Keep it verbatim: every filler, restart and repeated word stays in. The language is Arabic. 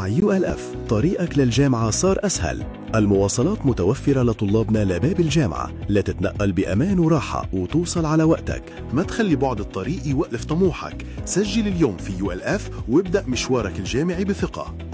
يو إل إف طريقك للجامعة صار أسهل. المواصلات متوفرة لطلابنا لباب الجامعة لتتنقل بأمان وراحة وتوصل على وقتك. ما تخلي بعد الطريق يوقف طموحك. سجل اليوم في يو إل إف وابدأ مشوارك الجامعي بثقة.